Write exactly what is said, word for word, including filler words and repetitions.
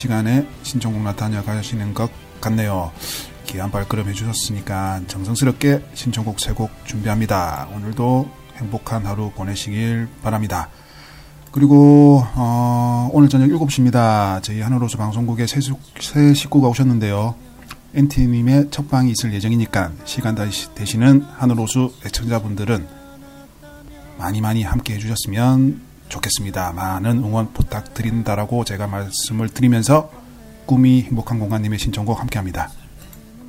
시간에 신청곡 나타나 가시는 것 같네요. 귀한 발걸음 해주셨으니까 정성스럽게 신청곡 세 곡 준비합니다. 오늘도 행복한 하루 보내시길 바랍니다. 그리고 어, 오늘 저녁 일곱 시입니다. 저희 하늘호수 방송국에 새, 새 식구가 오셨는데요. 엔티님의 첫방이 있을 예정이니까 시간 되시는 하늘호수 애청자분들은 많이 많이 함께 해주셨으면 좋겠습니다. 많은 응원 부탁드린다라고 제가 말씀을 드리면서 꿈이 행복한 공간님의 신청곡 함께합니다.